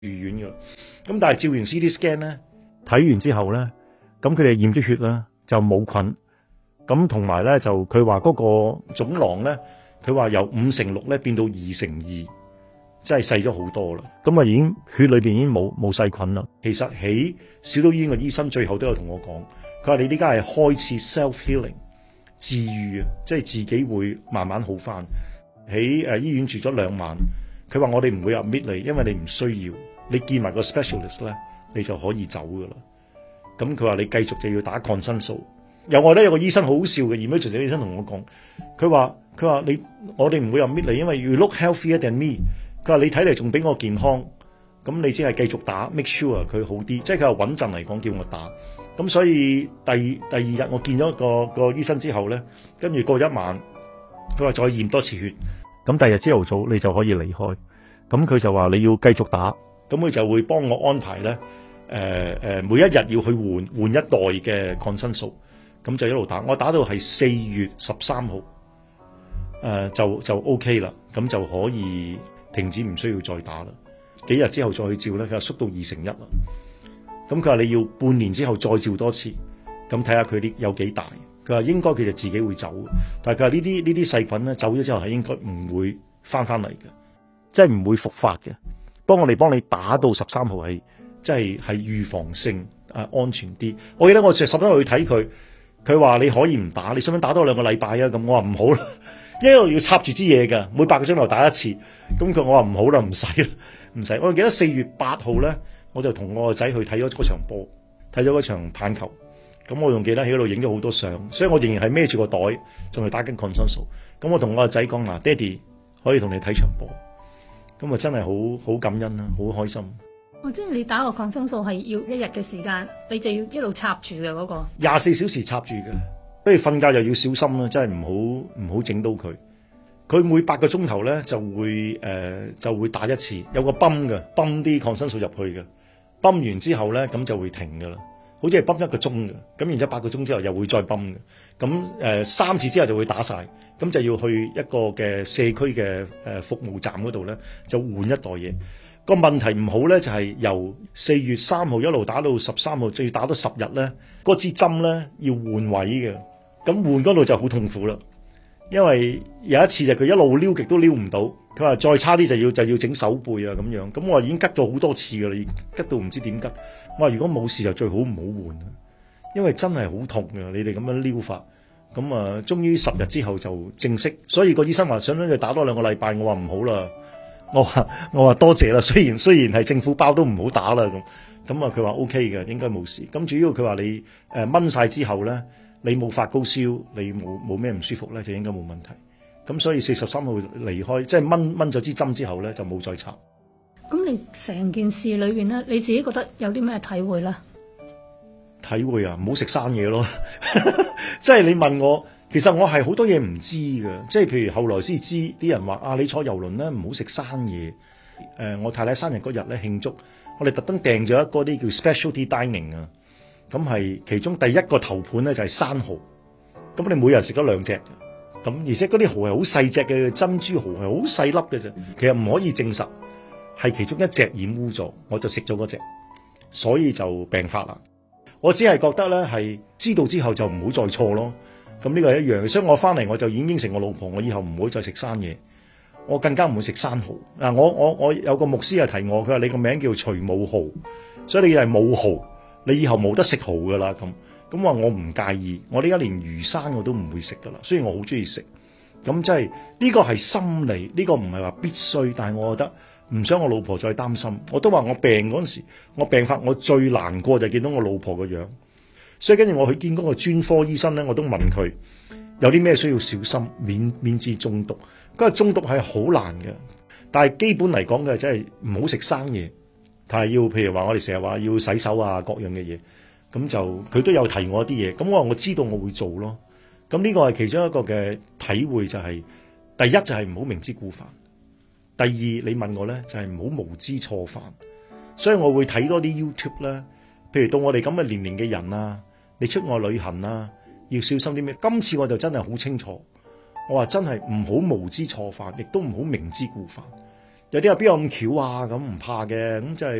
院㗎。咁但係照完 CT scan 咧，睇完之後咧，咁佢哋驗咗血啦，就冇菌。咁同埋咧就佢話嗰個腫囊咧，佢話由5/6咧變到2/2，真係細咗好多啦。咁啊已經血裏邊已經冇細菌啦。其實喺小島醫院嘅醫生最後都有同我講，佢話你呢家係開始 self healing 治癒啊，即係自己會慢慢好翻。喺醫院住咗2晚，佢話我哋唔會 admit 你，因為你唔需要，你見埋個 specialist 咧，你就可以走噶啦。咁佢話你繼續就要打抗生素。有個醫生好好笑嘅，emergency醫生同我講，佢話我哋唔會 admit 你，因為 you look healthier than me。佢話你睇嚟仲比我健康，咁你只係繼續打 make sure 佢好啲，即係佢話穩陣嚟講叫我打。咁所以第二日我見咗個醫生之後咧，跟住過1晚，佢話再驗多次血，咁第二日朝頭早你就可以離開。咁佢就話你要繼續打，咁佢就會幫我安排咧，每一日要去換一袋嘅抗生素，咁就一路打。我打到係4月13號，就 OK 啦，咁就可以停止，唔需要再打啦。幾日之後再去照咧，佢話縮到2/1啦。咁佢話你要半年之後再照多次，咁睇下佢啲有幾大。佢話應該佢就自己會走，但係佢話呢啲細菌咧走咗之後係應該唔會翻嚟嘅，即係唔會復發嘅。幫你打到13號係即係預防性安全啲。我記得我13號去睇佢，佢話你可以唔打，你想唔想打多2個禮拜啊？咁我話唔好啦，一路要插住支嘢㗎，每8個鐘頭打一次。咁我話唔好啦，唔使啦，唔使。我記得4月8號咧，我就同我個仔去睇咗嗰場波，睇咗嗰場棒球。咁我仲記得喺嗰度影咗好多相，所以我仍然係孭住個袋，仲係打緊抗生素。咁我同我個仔講嗱，爹哋可以同你睇場波，咁啊真係好感恩啦，好開心。 即係你打個抗生素係要1日嘅時間，你就要一路插住嘅嗰個 24小時插住嘅，所以瞓覺又要小心啦，真係唔好整到佢。佢每8個鐘頭咧就會打一次，有個泵嘅，泵啲抗生素入去嘅，泵完之後咧咁就會停噶啦。好似係泵1個鐘嘅，咁然之後8個鐘之後又會再泵嘅，咁3次之後就會打晒，咁就要去一個嘅社區嘅服務站嗰度咧，就換一袋嘢。個問題唔好咧，就係由4月3號一路打到13號，仲要打到10日咧，嗰支針咧要換位嘅，咁換嗰度就好痛苦啦。因為有一次就佢一路撩極都撩唔到，佢話再差啲就要整手背啊咁樣，咁我話已經吉咗好多次噶啦，吉到唔知點吉。我話如果冇事就最好唔好換，因為真係好痛噶，你哋咁樣撩法。咁啊，終於10日之後就正式，所以個醫生話想佢打多2個禮拜，我話唔好啦。我話多謝啦，雖然係政府包都唔好打啦咁啊，佢話 OK 嘅，應該冇事。咁主要佢話你掹晒之後咧，你冇發高燒，你冇咩唔舒服咧，就應該冇問題。咁所以4月13號離開，即係掹咗支針之後咧，就冇再插。 咁你成件事裏邊咧，你自己覺得有啲咩體會咧？ 體會啊，唔好食生嘢咯。即係你問我，其實我係好多嘢唔知嘅。即係譬如後來先知，啲人話啊，你坐郵輪咧唔好食生嘢。我太太生日嗰日咧慶祝，我哋特登訂咗一個啲叫 specialty dining 啊。咁係其中第一個頭盤咧就係生蠔。咁你每人食咗2隻。咁而且嗰啲蠔係好細隻嘅，珍珠蠔係好細粒嘅啫。其實唔可以證實係其中一隻染污咗，我就食咗嗰隻，所以就病發啦。我只係覺得咧係知道之後就唔好再錯咯。咁呢個係一樣，所以我翻嚟我就已經應承我老婆，我以後唔會再食生嘢，我更加唔會食生蠔。嗱，我有個牧師係提我，佢話你個名叫徐冇蠔，所以你係冇蠔，你以後冇得食蠔噶啦咁話我唔介意，我呢家連魚生我都唔會食噶啦，雖然我好中意食。咁即係呢個係心理，呢個唔係話必須，但係我覺得唔想我老婆再擔心。我都話我病嗰陣時，我病發我最難過就係見到我老婆個樣，所以跟住我去見嗰個專科醫生咧，我都問佢有啲咩需要小心，免致中毒。嗰個中毒係好難嘅，但係基本嚟講嘅真係唔好食生嘢，但係要譬如話我哋成日話要洗手啊各樣嘅嘢。咁就佢都有提我一啲嘢，咁我知道我會做咯。咁呢個係其中一個嘅體會，就係第一就係唔好明知故犯，第二你問我咧就係唔好無知錯犯。所以我會睇多啲 YouTube 啦，譬如到我哋咁嘅年齡嘅人啊，你出外旅行啊要小心啲咩？今次我就真係好清楚，我話真係唔好無知錯犯，亦都唔好明知故犯。 有啲話邊有咁巧啊？咁唔怕嘅，咁即係。